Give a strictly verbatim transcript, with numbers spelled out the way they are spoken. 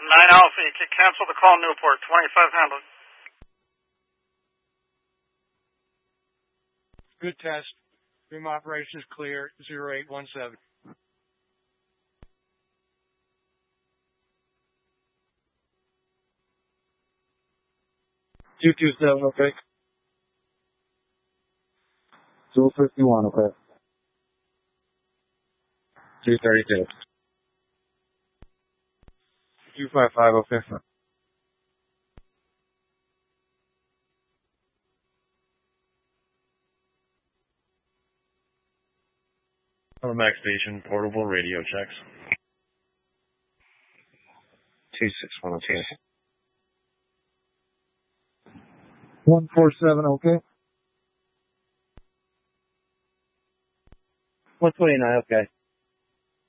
nine Alpha, you can cancel the call Newport, twenty-five handled. Good test. Beam operation is clear, zero eight one seven. two two seven, okay. two fifty-one, okay. two thirty-two. two fifty-five, okay. Max Station, portable radio checks. two six one, okay. one four seven, okay. one twenty-nine, okay.